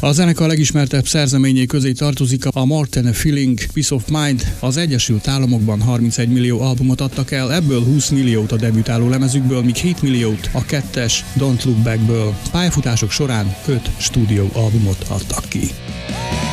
A zenekar legismertebb szerzeményei közé tartozik a More Than a Feeling, Peace of Mind. Az Egyesült Államokban 31 millió albumot adtak el, ebből 20 milliót a debütáló lemezükből, míg 7 milliót a kettes Don't Look Backből. Pályafutások során 5 stúdióalbumot adtak ki.